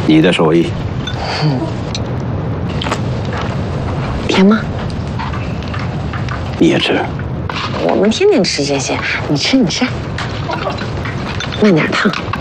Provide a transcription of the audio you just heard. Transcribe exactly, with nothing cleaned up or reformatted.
你的手艺。 嗯，甜吗？ 你也吃。 我们天天吃这些，你吃你吃，慢点烫。